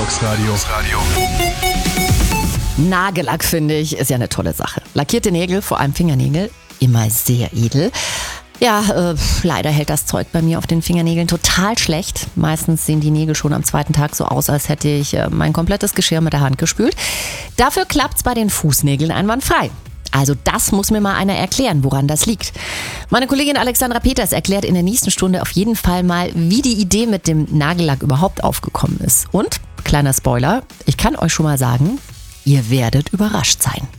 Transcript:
Detox-Radio. Nagellack, finde ich, ist ja eine tolle Sache. Lackierte Nägel, vor allem Fingernägel, immer sehr edel. Ja, leider hält das Zeug bei mir auf den Fingernägeln total schlecht. Meistens sehen die Nägel schon am zweiten Tag so aus, als hätte ich mein komplettes Geschirr mit der Hand gespült. Dafür klappt's bei den Fußnägeln einwandfrei. Also das muss mir mal einer erklären, woran das liegt. Meine Kollegin Alexandra Peters erklärt in der nächsten Stunde auf jeden Fall mal, wie die Idee mit dem Nagellack überhaupt aufgekommen ist. Und, kleiner Spoiler, ich kann euch schon mal sagen, ihr werdet überrascht sein.